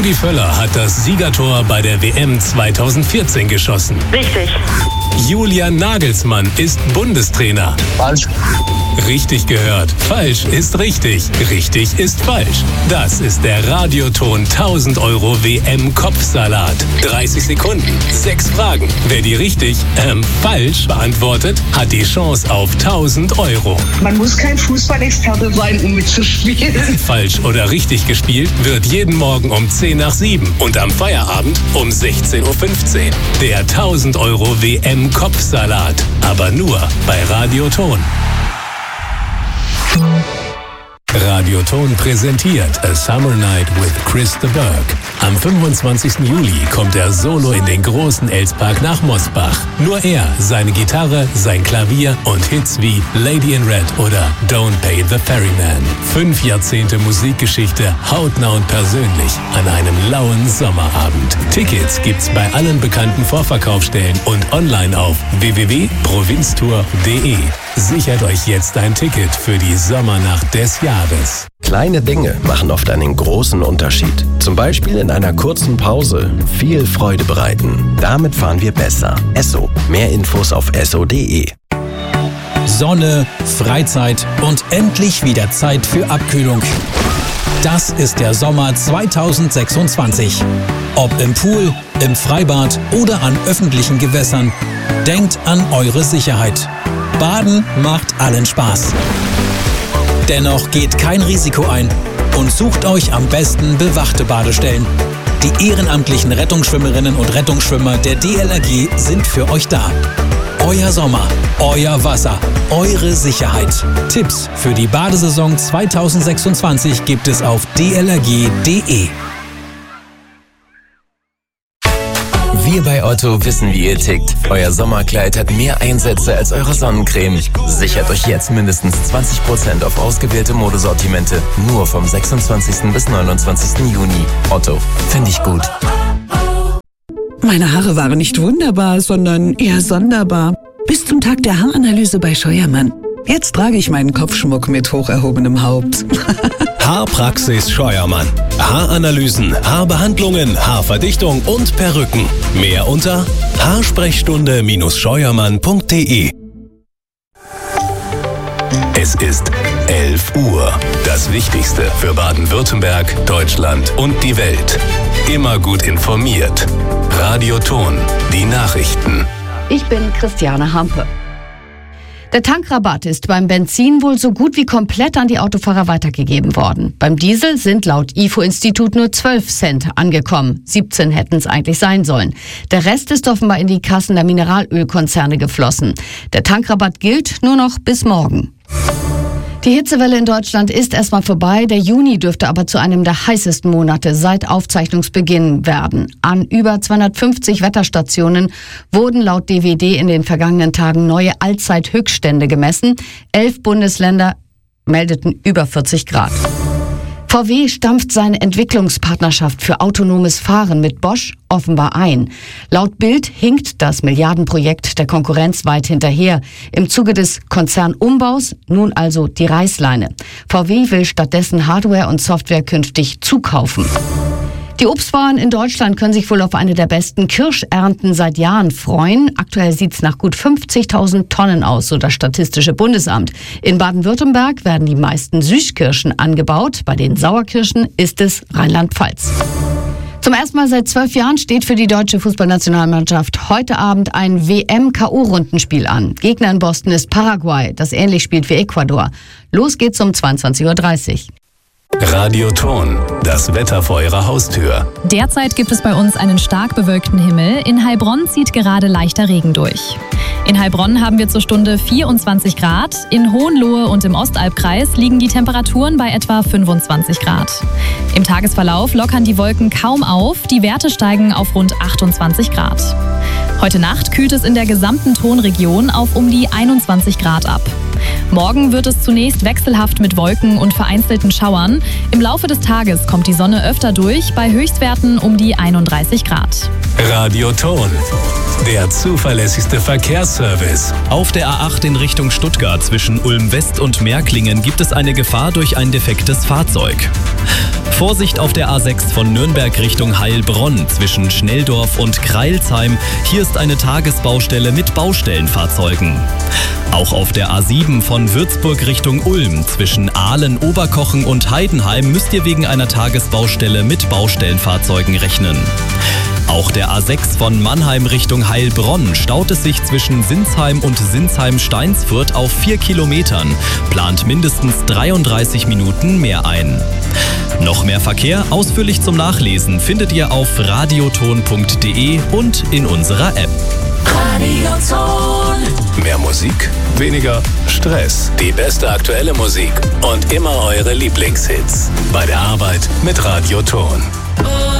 Rudi Völler hat das Siegertor bei der WM 2014 geschossen. Richtig. Julian Nagelsmann ist Bundestrainer. Falsch. Richtig gehört. Falsch ist richtig. Richtig ist falsch. Das ist der Radioton 1000 € WM-Kopfsalat. 30 Sekunden, 6 Fragen. Wer die richtig, falsch beantwortet, hat die Chance auf 1000 €. Man muss kein Fußballexperte sein, um mitzuspielen. Falsch oder richtig gespielt wird jeden Morgen um 6:10 und am Feierabend um 16:15 Uhr. Der 1000 € WM-Kopfsalat. Aber nur bei Radioton. Radioton präsentiert A Summer Night with Chris de Burgh. Am 25. Juli kommt er solo in den großen Elspark nach Mosbach. Nur er, seine Gitarre, sein Klavier und Hits wie Lady in Red oder Don't Pay the Ferryman. 5 Jahrzehnte Musikgeschichte, hautnah und persönlich an einem lauen Sommerabend. Tickets gibt's bei allen bekannten Vorverkaufsstellen und online auf www.provinztour.de. Sichert euch jetzt ein Ticket für die Sommernacht des Jahres. Kleine Dinge machen oft einen großen Unterschied. Zum Beispiel in einer kurzen Pause viel Freude bereiten. Damit fahren wir besser. Esso. Mehr Infos auf esso.de. Sonne, Freizeit und endlich wieder Zeit für Abkühlung. Das ist der Sommer 2026. Ob im Pool, im Freibad oder an öffentlichen Gewässern. Denkt an eure Sicherheit. Baden macht allen Spaß. Dennoch geht kein Risiko ein und sucht euch am besten bewachte Badestellen. Die ehrenamtlichen Rettungsschwimmerinnen und Rettungsschwimmer der DLRG sind für euch da. Euer Sommer, euer Wasser, eure Sicherheit. Tipps für die Badesaison 2026 gibt es auf dlrg.de. Wir bei Otto wissen, wie ihr tickt. Euer Sommerkleid hat mehr Einsätze als eure Sonnencreme. Sichert euch jetzt mindestens 20% auf ausgewählte Modesortimente. Nur vom 26. bis 29. Juni. Otto, finde ich gut. Meine Haare waren nicht wunderbar, sondern eher sonderbar. Bis zum Tag der Haaranalyse bei Scheuermann. Jetzt trage ich meinen Kopfschmuck mit hoch erhobenem Haupt. Haarpraxis Scheuermann. Haaranalysen, Haarbehandlungen, Haarverdichtung und Perücken. Mehr unter haarsprechstunde-scheuermann.de. Es ist 11 Uhr. Das Wichtigste für Baden-Württemberg, Deutschland und die Welt. Immer gut informiert. Radioton. Die Nachrichten. Ich bin Christiane Hampe. Der Tankrabatt ist beim Benzin wohl so gut wie komplett an die Autofahrer weitergegeben worden. Beim Diesel sind laut IFO-Institut nur 12 Cent angekommen. 17 hätten es eigentlich sein sollen. Der Rest ist offenbar in die Kassen der Mineralölkonzerne geflossen. Der Tankrabatt gilt nur noch bis morgen. Die Hitzewelle in Deutschland ist erstmal vorbei. Der Juni dürfte aber zu einem der heißesten Monate seit Aufzeichnungsbeginn werden. An über 250 Wetterstationen wurden laut DWD in den vergangenen Tagen neue Allzeithöchststände gemessen. 11 Bundesländer meldeten über 40 Grad. VW stampft seine Entwicklungspartnerschaft für autonomes Fahren mit Bosch offenbar ein. Laut Bild hinkt das Milliardenprojekt der Konkurrenz weit hinterher. Im Zuge des Konzernumbaus nun also die Reißleine. VW will stattdessen Hardware und Software künftig zukaufen. Die Obstbauern in Deutschland können sich wohl auf eine der besten Kirschernten seit Jahren freuen. Aktuell sieht es nach gut 50.000 Tonnen aus, so das Statistische Bundesamt. In Baden-Württemberg werden die meisten Süßkirschen angebaut. Bei den Sauerkirschen ist es Rheinland-Pfalz. Zum ersten Mal seit 12 Jahren steht für die deutsche Fußballnationalmannschaft heute Abend ein WM-KO-Rundenspiel an. Gegner in Boston ist Paraguay, das ähnlich spielt wie Ecuador. Los geht's um 22:30 Uhr. Radioton. Das Wetter vor Ihrer Haustür. Derzeit gibt es bei uns einen stark bewölkten Himmel. In Heilbronn zieht gerade leichter Regen durch. In Heilbronn haben wir zur Stunde 24 Grad. In Hohenlohe und im Ostalbkreis liegen die Temperaturen bei etwa 25 Grad. Im Tagesverlauf lockern die Wolken kaum auf. Die Werte steigen auf rund 28 Grad. Heute Nacht kühlt es in der gesamten Tonregion auf um die 21 Grad ab. Morgen wird es zunächst wechselhaft mit Wolken und vereinzelten Schauern. Im Laufe des Tages kommt die Sonne öfter durch, bei Höchstwerten um die 31 Grad. Radioton. Der zuverlässigste Verkehrsservice. Auf der A8 in Richtung Stuttgart zwischen Ulm West und Märklingen gibt es eine Gefahr durch ein defektes Fahrzeug. Vorsicht auf der A6 von Nürnberg Richtung Heilbronn zwischen Schnelldorf und Kreilsheim. Hier ist eine Tagesbaustelle mit Baustellenfahrzeugen. Auch auf der A7 von Würzburg Richtung Ulm zwischen Aalen, Oberkochen und Heidenheim müsst ihr wegen einer Tagesbaustelle mit Baustellenfahrzeugen rechnen. Auch der A6 von Mannheim Richtung Heilbronn staut es sich zwischen Sinsheim und Sinsheim-Steinsfurt auf 4 Kilometern, plant mindestens 33 Minuten mehr ein. Noch mehr Verkehr ausführlich zum Nachlesen findet ihr auf radioton.de und in unserer App. Radioton. Mehr Musik, weniger Stress. Die beste aktuelle Musik und immer eure Lieblingshits. Bei der Arbeit mit Radioton.